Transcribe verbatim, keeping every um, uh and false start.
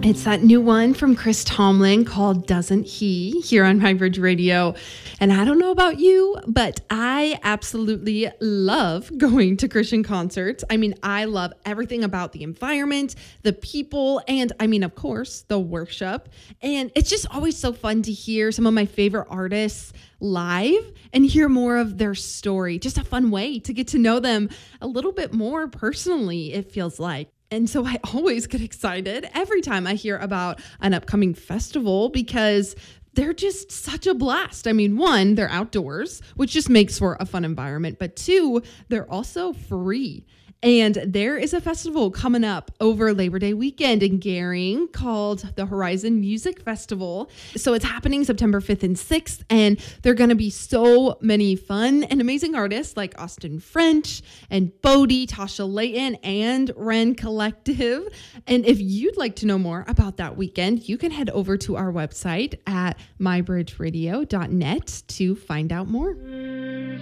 It's that new one from Chris Tomlin called Doesn't He here on Highbridge Radio. And I don't know about you, but I absolutely love going to Christian concerts. I mean, I love everything about the environment, the people, and I mean, of course, the worship. And it's just always so fun to hear some of my favorite artists live and hear more of their story. Just a fun way to get to know them a little bit more personally, it feels like. And so I always get excited every time I hear about an upcoming festival because they're just such a blast. I mean, one, they're outdoors, which just makes for a fun environment. But two, they're also free. And there is a festival coming up over Labor Day weekend in Gering called the Horizon Music Festival. So it's happening September fifth and sixth, and there are going to be so many fun and amazing artists like Austin French and Bodie, Tasha Layton, and Wren Collective. And if you'd like to know more about that weekend, you can head over to our website at my bridge radio dot net to find out more.